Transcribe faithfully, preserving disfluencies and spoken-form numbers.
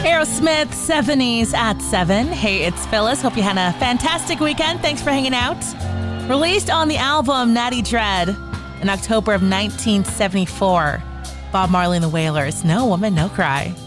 Aerosmith, seventies at seven. Hey, it's Phyllis. Hope you had a fantastic weekend. Thanks for hanging out. Released on the album Natty Dread in October of nineteen seventy-four. Bob Marley and the Wailers. No Woman, No Cry.